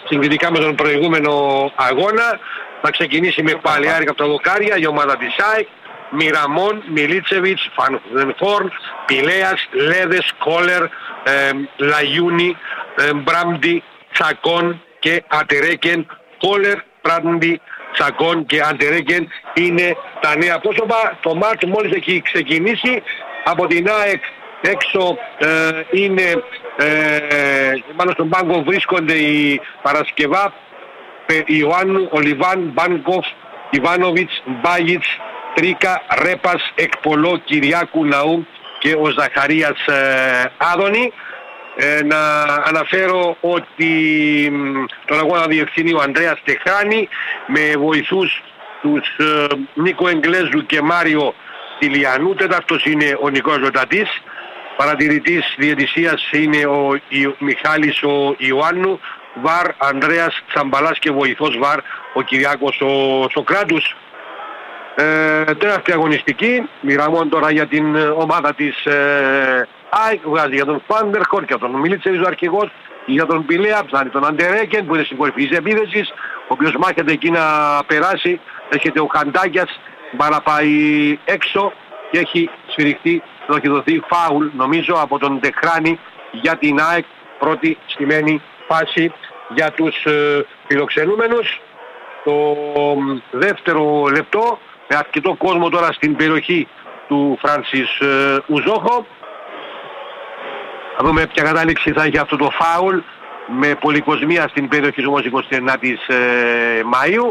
συγκριτικά με τον προηγούμενο αγώνα. Θα ξεκινήσει με παλαιάρικα από τα δοκάρια η ομάδα της ΑΕΚ. Μιραμόν, Μιλίτσεβιτς, Φανχόρν, Πηλέας, Λέδες, Κόλερ, Λαγιούνι, Μπράμντι, Τσακόν και Αντερέκεν. Κόλερ, Μπράμντι, Τσακόν και Αντερέκεν είναι τα νέα πρόσωπα. Το μάτς μόλις έχει ξεκινήσει. Από την ΑΕΚ έξω είναι πάνω στον πάγκο βρίσκονται οι Παρασκευά, Ιωάννου, Ολιβάν, Μπάνκοφ, Ιβάνοβιτς, Μπάγιτς, Τρίκα, Ρέπας, Εκπολό, Κυριάκου, Ναού και ο Ζαχαρίας Άδωνη. Να αναφέρω ότι τον αγώνα διευθύνει ο Ανδρέας Τεχάνη με βοηθούς τους Νίκο Εγγλέζου και Μάριο Τηλιανού. Τέταρτος είναι ο Νικός Ζωτατής. Παρατηρητής διαιτησίας είναι ο Μιχάλης ο Ιωάννου. Βαρ Ανδρέας Τσαμπαλάς και βοηθός Βαρ ο Κυριάκος ο Σοκράτους. Τέταρτη αγωνιστική. Μοιραμόν τώρα για την ομάδα της ΑΕΚ. Βγάζει για τον Φάντερχορ και τον Μιλίτσεβιτς ο αρχηγός. Για τον Πηλέα ψάχνει τον Αντερέκεν που είναι στην κορυφή της επίθεσης, ο οποίος μάχεται εκεί να περάσει. Έρχεται ο Χαντάκιας, μπάλα πάει έξω και έχει σφυριχτεί, έχει δοθεί φάουλ νομίζω από τον Τεχράνη για την ΑΕΚ. Πρώτη στημένη φάση για τους φιλοξενούμενους. Το δεύτερο λεπτό με αρκετό κόσμο τώρα στην περιοχή του Φράνσις Ουζόχο. Θα δούμε ποια κατάληξη θα έχει αυτό το φάουλ με πολυκοσμία στην περιοχή όμως 29ης Μαΐου.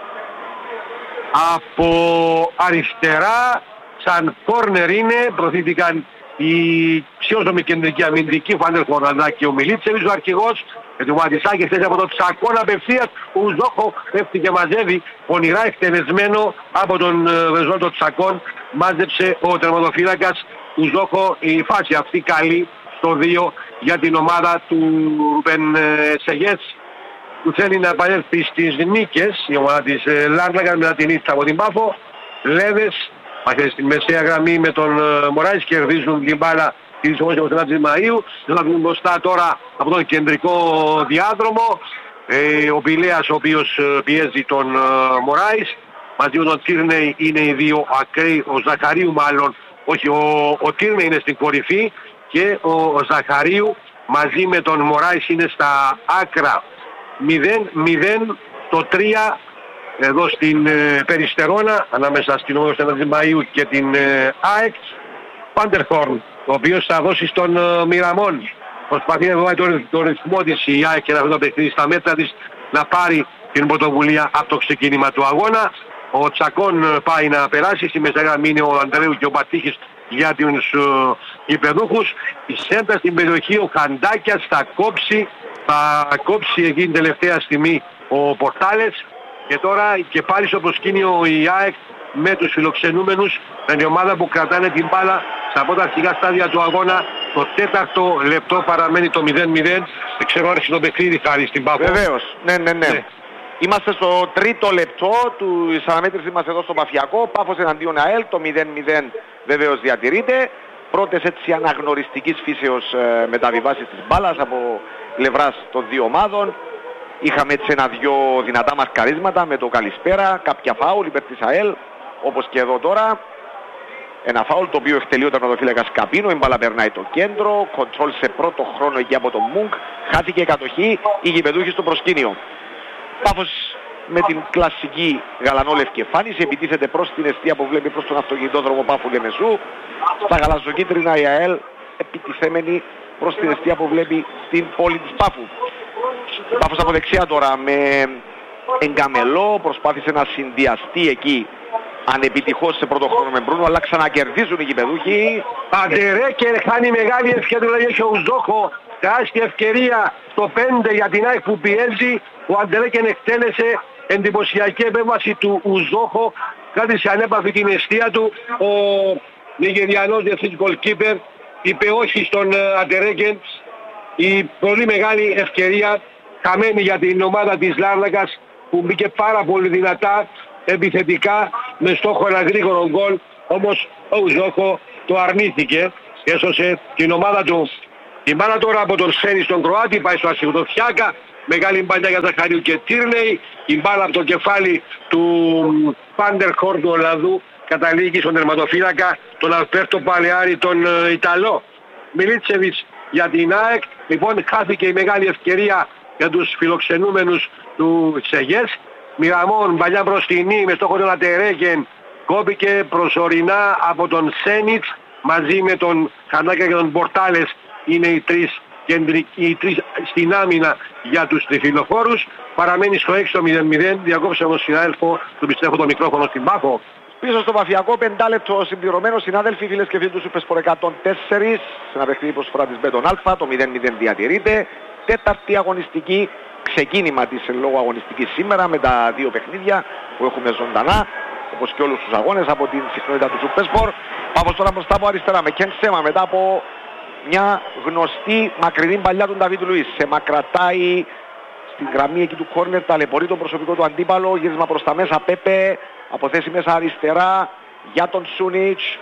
Από αριστερά σαν κόρνερ είναι, προωθήθηκαν οι ψιόζωμοι κεντρικοί αμυντικοί, Φάντερχορν και ο Μιλίτσεβιτς ο αρχηγός. Με το Μαντισάκη θέση από το Τσακόν απευθείας, ο Ουζόχο πέφτει και μαζεύει, πονηρά εκτελεσμένο από τον Βεζόλτο Τσακόν. Μάζεψε ο τερματοφύλακας Ουζόχο, η φάση αυτή καλή στο 2 για την ομάδα του Ρουμπεν Σεγέτς, που θέλει να επανέλθει στις νίκες. Η ομάδα της Λάρναγκας μετά την ήττα από την Πάφο. Λέδες μάχεται στη μεσαία γραμμή με τον Μωράης, κερδίζουν την μπάλα της 29ης Μαΐου. Θα βγουν μπροστά τώρα από τον κεντρικό διάδρομο. Ο Πηλέας ο οποίος πιέζει τον Μωράης. Μαζί με τον Τίρνεϊ είναι οι δύο ακραίοι, ο Ζαχαρίου μάλλον, όχι ο Τίρνεϊ είναι στην κορυφή και ο Ζαχαρίου μαζί με τον Μωράης είναι στα άκρα. 0-0 το 3 εδώ στην Περιστερώνα ανάμεσα στην 29η Μαΐου και την ΑΕΚ. Φάντερχορν, ο οποίος θα δώσει στον Μιραμόν. Προσπαθεί να βάλει τον ρυθμό της η ΑΕΚ και να το παιχνίδι στα μέτρα της, να πάρει την πρωτοβουλία από το ξεκίνημα του αγώνα. Ο Τσακόν πάει να περάσει, στη μεσαία γραμμή είναι ο Ανδρέου και ο Μπατίχης για τους υπεδούχους. Η σέντα στην περιοχή, ο Χαντάκιας θα κόψει εκείνη τελευταία στιγμή ο Πορτάλες. Και τώρα και πάλι στο προσκήνιο η ΑΕΚ με τους φιλοξενούμενους, είναι η ομάδα που κρατάνε την μπάλα στα πρώτα αρχικά στάδια του αγώνα. Το τέταρτο λεπτό παραμένει το 0-0. Δεν ξέρω αν το παιχνίδι χάρη στην Πάφο. Βεβαίως, ναι. Είμαστε στο τρίτο λεπτό του αναμέτρησης μας εδώ στο Παφιακό. Πάφος εναντίον ΑΕΛ, το 0-0 βεβαίως διατηρείται. Πρώτες έτσι αναγνωριστικής φύσεως μεταβιβάσεις της μπάλας από πλευράς των δύο ομάδων. Είχαμε έτσι ένα-δυο δυνατά μαρκαρίσματα με το καλησπέρα, κάποια φάουλ υπέρ της ΑΕΛ, όπως και εδώ τώρα. Ένα φάουλ το οποίο εκτελεί ο τερματοφύλακας Καπίνο, η μπάλα περνάει το κέντρο, κοντρόλ σε πρώτο χρόνο εκεί από τον Μουγκ, χάθηκε η κατοχή, οι γηπεδούχοι στο προσκήνιο. Πάφος με την κλασική γαλανόλευκη εμφάνιση επιτίθεται προς την εστία που βλέπει προς τον αυτοκινητόδρομο Πάφου Λεμεσού. Στα γαλαζοκίτρινα η ΑΕΛ επιτιθέμενη προς την εστία που βλέπει στην πόλη της Πάφου. Πάφος από δεξιά τώρα με Εγκαμελό, προσπάθησε να συνδυαστεί εκεί ανεπιτυχώς σε πρώτο χρόνο με Μπρούνο, αλλά ξανακερδίζουν οι γηπεδούχοι. Αντερέκεν χάνει μεγάλη ευκαιρία, δηλαδή έχει ο Ουζόχο τεράστια ευκαιρία στο 5 για την ΑΕΚ που πιέζει. Ο Αντερέκεν εκτέλεσε εντυπωσιακή επέμβαση του Ουζόχο, κράτησε ανέπαφη την αιστεία του. Ο Νιγηριανός διευθυντής goalkeeper είπε όχι στον Αντερέκεν. Η πολύ μεγάλη ευκαιρία χαμένη για την ομάδα της Λάρνακας που μπήκε πάρα πολύ δυνατά επιθετικά με στόχο ένα γρήγορο γκολ, όμως ο Ουζόχο το αρνήθηκε και έσωσε την ομάδα του. Η μπάλα τώρα από τον Σένι στον Κροάτη πάει στο Ασυγδοφιάκα, Μεγάλη μπαλιά για Ζαχαρίου και Τίρνεϊ. Η μπάλα από το κεφάλι του Φάντερχορν του Ολλανδού καταλήγει στον τερματοφύλακα τον Αλπέρτο Παλαιάρη, τον Ιταλό. Μιλίτσεβιτς για την ΑΕΚ. Λοιπόν, χάθηκε η μεγάλη ευκαιρία για τους φιλοξενούμενους του Σεγές. Μιραμόν, παλιά μπροστινή με στόχο τον Ατερέγεν, κόπηκε προσωρινά από τον Σένιτς μαζί με τον Χανάκα και τον Πορτάλες. Είναι οι τρεις στην άμυνα για τους τριφυλοφόρους. Παραμένει στο 6-0-0. Διακόψε όμως συνάδελφο, του πιστεύω το μικρόφωνο στην Πάφο. Πίσω στο Παφιακό, 5 λεπτό συμπληρωμένο. Συνάδελφοι, φίλες και φίλοι του Σούπερ 104. Σε ένα παιχνίδι προσφορά της Μπέτον Α, το 0-0 διατηρείται. Τέταρτη αγωνιστική, ξεκίνημα της λόγω αγωνιστικής σήμερα με τα δύο παιχνίδια που έχουμε ζωντανά, όπως και όλους τους αγώνες από την συχνότητα του Σούπερ. Πάω τώρα μπροστά από αριστερά με Κεν Σέμα μετά από μια γνωστή μακρινή παλιά του Νταβίτ Λουίς. Σέμα κρατάει στην γραμμή εκεί του κόρνερ, ταλαιπωρεί τον προσωπικό του αντίπαλο, γύρισμα προς τα μέσα, Πέπε, αποθέσει μέσα αριστερά για τον Σούνιτς,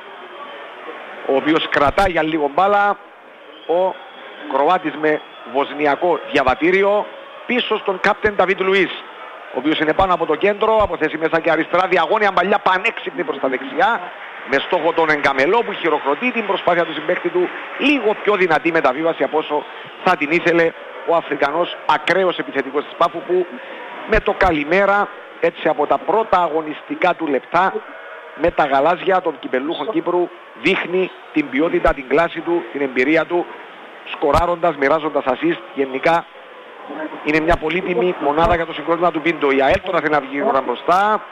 ο οποίος κρατάει για λίγο μπάλα, ο Κροάτης με βοσνιακό διαβατήριο, πίσω στον κάπτεν Νταβίτ Λουίς, ο οποίος είναι πάνω από το κέντρο, αποθέσει μέσα και αριστερά, διαγώνια μπαλιά πανέξυπνη προς τα δεξιά, με στόχο τον Εγκαμελό που χειροκροτεί την προσπάθεια του συμπαίχτη του, λίγο πιο δυνατή μεταβίβαση από όσο θα την ήθελε ο Αφρικανός ακραίος επιθετικός της Πάφου, που με το καλημέρα έτσι από τα πρώτα αγωνιστικά του λεπτά με τα γαλάζια των κυπελούχων Κύπρου δείχνει την ποιότητα, την κλάση του, την εμπειρία του, σκοράροντας, μοιράζοντας assist. Γενικά είναι μια πολύτιμη μονάδα για το συγκρότημα του Πίντο. Η ΑΕΛ τώρα θέλει να βγει ώρα μπροστά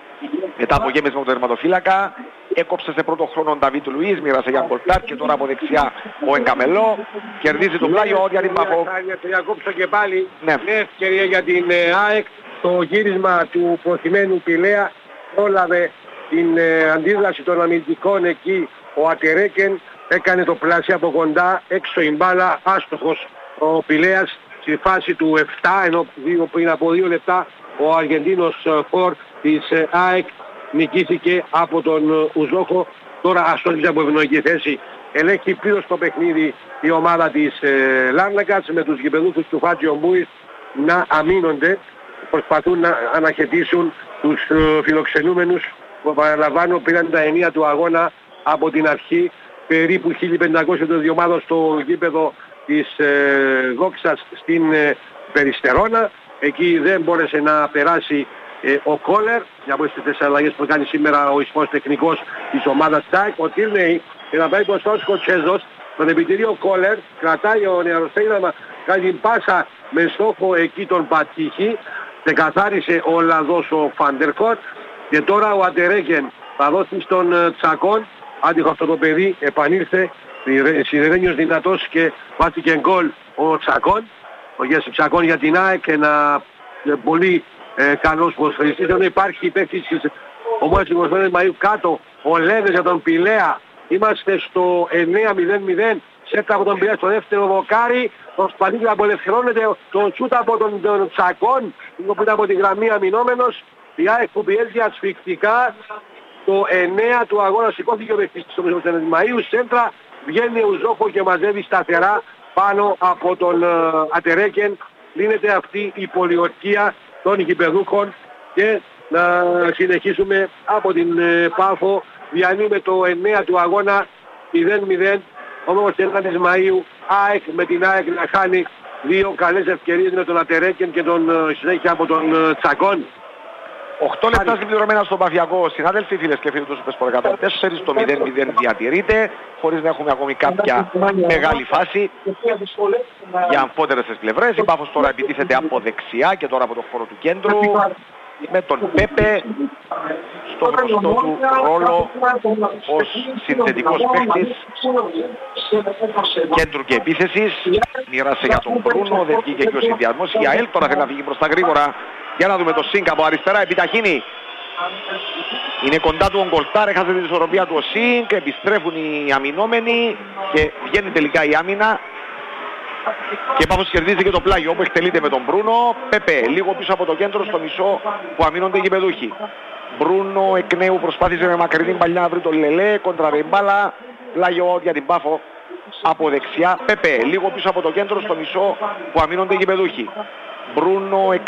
μετά από γέμισμα του τερματοφύλακα. Έκοψε σε πρώτο χρόνο ο Νταβίτ Λουίς, μοίρασε για Κολτάρ και τώρα από δεξιά ο Εγκαμελό. Κερδίζει το πλάγιο για την Πάφο. Διακόψω και πάλι. Ναι, ευκαιρία για την ΑΕΚ. Το γύρισμα του προθυμένου Πηλέα πρόλαβε την αντίδραση των αμυντικών εκεί. Ο Ατερέκεν έκανε το πλάσι από κοντά, έξω η μπάλα, άστοχος ο Πηλέας στη φάση του 7, ενώ πριν από 2 λεπτά ο Αργεντίνος φορ της ΑΕΚ νικήθηκε από τον Ουζόχο. Τώρα αστόχησε από ευνοϊκή θέση. Ελέγχει πλήρως το παιχνίδι η ομάδα της Λάρνακας με τους γηπεδούχους του Φάτζιο Μπούις να αμήνονται. Προσπαθούν να αναχαιτήσουν τους φιλοξενούμενους που, παραλαμβάνω, πήραν τα ενία του αγώνα από την αρχή. Περίπου 1500 ομάδων στο γήπεδο της Δόξας στην Περιστερώνα. Εκεί δεν μπόρεσε να περάσει ο Κόλερ, για από τις αλλαγές που κάνει σήμερα ο ισπός τεχνικός της ομάδας ΤΑΚ. Ο Τίρνεϊ και να πάει μπροστά ο Σκοτσέζος, τον επιτηρεί Κόλερ, κρατάει ο Νεαροσέινα να κάνει την πάσα με στόχο εκεί τον Πατήχη, και καθάρισε ο Ολλανδός ο Φάντερχορν και τώρα ο Ατερέγεν θα δώσει στον Τσακόν. Άντυχο αυτό το παιδί, επανήλθε σιδερένιος δυνατός και βάστηκε γκολ ο Τσακόν. Ο Γιάννης Τσακόν για την ΑΕΚ, ένα πολύ καλός ποδοσφαιριστής. Ενώ υπάρχει παίκτης της ομάδας του 25 Μαΐου κάτω, ο Λέβες για τον Πηλέα. Είμαστε στο 9-0-0. Σέτα από τον Πηλέα στο δεύτερο δοκάρι. Προσπαθεί να απολευθερώνεται τον σούτ από τον Τσακόν, που ήταν από τη γραμμή αμυνόμενος. Η ΑΕΚ που πιέζει ασφυκτικά. Το 9 του αγώνα σηκώθηκε ο παίκτης στο 25 Μαΐου. Σέντρα βγαίνει ο Ουζόχο και μαζεύει σταθερά πάνω από τον Ατερέκεν. Λύνεται αυτή η πολιορκία των γηπεδούχων και να συνεχίσουμε από την Πάφο. Διανύουμε το 9 του αγώνα 0-0. Όμως 1 Μαΐου ΑΕΚ με την ΑΕΚ να χάνει δύο καλές ευκαιρίες με τον Ατερέκεν και τον συνέχεια από τον Τσακόν. 8 λεπτά συμπληρωμένα στον Παφιακό. Συνάδελφοι, φίλες και φίλοι του Σούπερ 104, το 0-0 διατηρείται, χωρίς να έχουμε ακόμη κάποια μεγάλη φάση για αμφότερες τις πλευρές. Η Πάφος τώρα επιτίθεται από δεξιά και τώρα από το χώρο του κέντρου, με τον Πέπε στο γνωστό του ρόλο ως συνθετικός παίκτης κέντρου και επίθεσης. Μοίρασε για τον Μπρούνο, δεν βγήκε και ο συνδυασμός. Η ΑΕΛ τώρα θέλει να φύγει μπροστά γρήγορα. Για να δούμε το Σίνκ από αριστερά, επιταχύνει. Είναι κοντά του ο Γκολτάρ, έχασε την ισορροπία του ο Σίνκ, επιστρέφουν οι αμυνόμενοι και βγαίνει τελικά η άμυνα. Και Πάφος κερδίζει και το πλάγιο όπου εκτελείται με τον Μπρούνο. Πέπε λίγο πίσω από το κέντρο στο μισό που αμήνονται οι γηπεδούχοι. Μπρούνο εκ νέου προσπάθησε με μακρινή παλιά να βρει τον Λελέ, κοντραρε μπάλα, πλάγιο για την Πάφο από δεξιά. Πέπε λίγο πίσω από το κέντρο στο μισό που αμήνονται οι γηπεδούχοι. Μπρούνο